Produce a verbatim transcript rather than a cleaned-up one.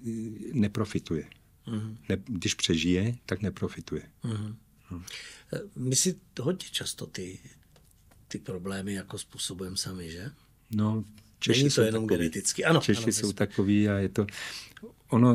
neprofituje. Mm. Ne, když přežije, tak neprofituje. Mm. Hmm. My si hodně často ty, ty problémy jako způsobujeme sami, že? No, Češi Není to jsou jenom takový. geneticky. Ano, Češi ano, jsou jsme... takový a je to... Ono